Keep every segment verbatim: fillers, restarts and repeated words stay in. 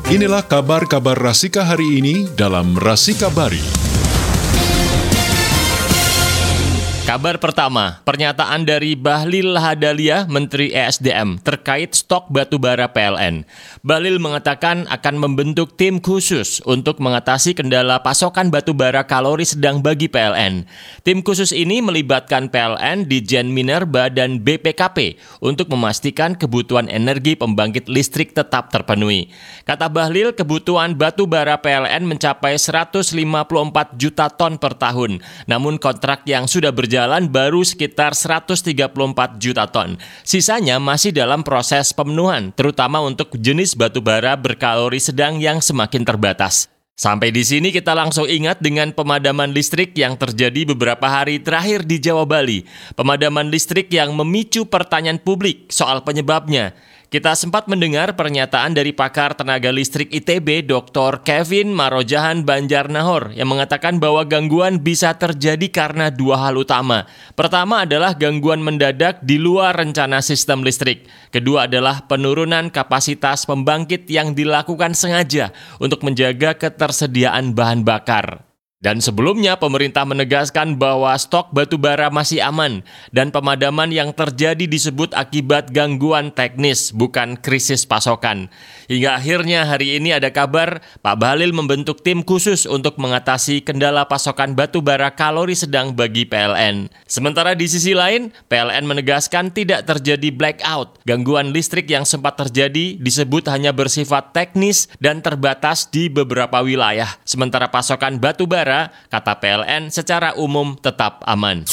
Inilah kabar-kabar Rasika hari ini dalam Rasika Bari. Kabar pertama, pernyataan dari Bahlil Lahadalia, Menteri E S D M, terkait stok batubara P L N. Bahlil mengatakan akan membentuk tim khusus untuk mengatasi kendala pasokan batubara kalori sedang bagi P L N. Tim khusus ini melibatkan P L N, Ditjen Minerba, dan B P K P untuk memastikan kebutuhan energi pembangkit listrik tetap terpenuhi. Kata Bahlil, kebutuhan batubara P L N mencapai seratus lima puluh empat juta ton per tahun, namun kontrak yang sudah berjalan Jalan baru sekitar seratus tiga puluh empat juta ton. Sisanya masih dalam proses pemenuhan, terutama untuk jenis batubara berkalori sedang yang semakin terbatas. Sampai di sini kita langsung ingat dengan pemadaman listrik yang terjadi beberapa hari terakhir di Jawa Bali. Pemadaman listrik yang memicu pertanyaan publik soal penyebabnya. Kita sempat mendengar pernyataan dari pakar tenaga listrik I T B, Doktor Kevin Marojahan Banjarnahor, yang mengatakan bahwa gangguan bisa terjadi karena dua hal utama. Pertama adalah gangguan mendadak di luar rencana sistem listrik. Kedua adalah penurunan kapasitas pembangkit yang dilakukan sengaja untuk menjaga ketersediaan bahan bakar. Dan sebelumnya pemerintah menegaskan bahwa stok batubara masih aman dan pemadaman yang terjadi disebut akibat gangguan teknis, bukan krisis pasokan. Hingga akhirnya hari ini ada kabar Pak Bahlil membentuk tim khusus untuk mengatasi kendala pasokan batubara kalori sedang bagi P L N. Sementara di sisi lain, P L N menegaskan tidak terjadi blackout. Gangguan listrik yang sempat terjadi disebut hanya bersifat teknis dan terbatas di beberapa wilayah. Sementara pasokan batubara, kata P L N, secara umum tetap aman.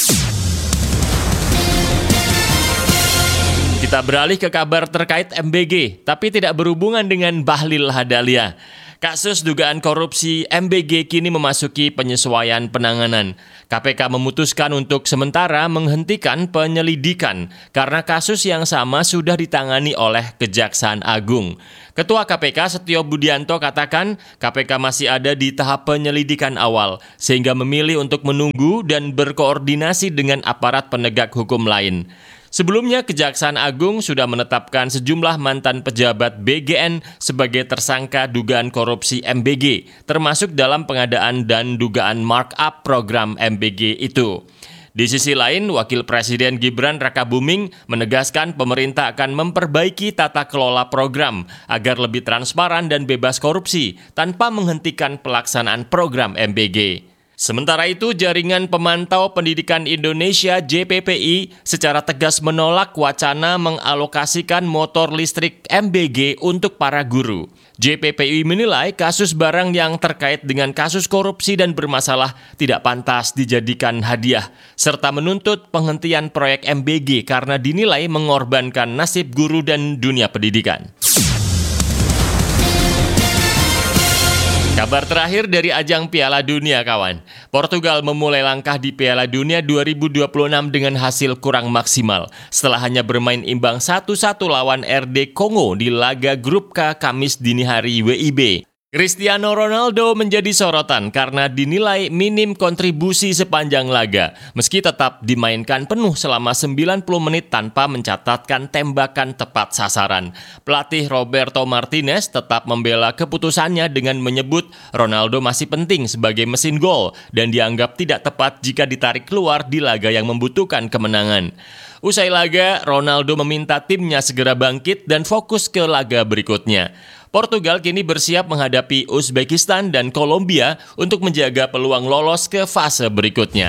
Kita beralih ke kabar terkait M B G, tapi tidak berhubungan dengan Bahlil Lahadalia. Kasus dugaan korupsi M B G kini memasuki penyesuaian penanganan. K P K memutuskan untuk sementara menghentikan penyelidikan karena kasus yang sama sudah ditangani oleh Kejaksaan Agung. Ketua K P K Setio Budianto katakan K P K masih ada di tahap penyelidikan awal, sehingga memilih untuk menunggu dan berkoordinasi dengan aparat penegak hukum lain. Sebelumnya, Kejaksaan Agung sudah menetapkan sejumlah mantan pejabat B G N sebagai tersangka dugaan korupsi M B G, termasuk dalam pengadaan dan dugaan markup program M B G itu. Di sisi lain, Wakil Presiden Gibran Rakabuming menegaskan pemerintah akan memperbaiki tata kelola program agar lebih transparan dan bebas korupsi tanpa menghentikan pelaksanaan program M B G. Sementara itu, Jaringan Pemantau Pendidikan Indonesia J P P I secara tegas menolak wacana mengalokasikan motor listrik M B G untuk para guru. J P P I menilai kasus barang yang terkait dengan kasus korupsi dan bermasalah tidak pantas dijadikan hadiah, serta menuntut penghentian proyek M B G karena dinilai mengorbankan nasib guru dan dunia pendidikan. Kabar terakhir dari ajang Piala Dunia, kawan. Portugal memulai langkah di Piala Dunia dua ribu dua puluh enam dengan hasil kurang maksimal setelah hanya bermain imbang satu satu lawan R D Kongo di laga grup K Kamis dini hari W I B. Cristiano Ronaldo menjadi sorotan karena dinilai minim kontribusi sepanjang laga, meski tetap dimainkan penuh selama sembilan puluh menit tanpa mencatatkan tembakan tepat sasaran. Pelatih Roberto Martinez tetap membela keputusannya dengan menyebut Ronaldo masih penting sebagai mesin gol dan dianggap tidak tepat jika ditarik keluar di laga yang membutuhkan kemenangan. Usai laga, Ronaldo meminta timnya segera bangkit dan fokus ke laga berikutnya. Portugal kini bersiap menghadapi Uzbekistan dan Kolombia untuk menjaga peluang lolos ke fase berikutnya.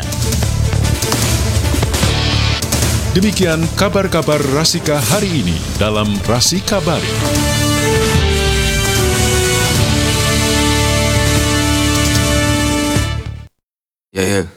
Demikian kabar-kabar Rasika hari ini dalam Rasika Bari. Ya, ya.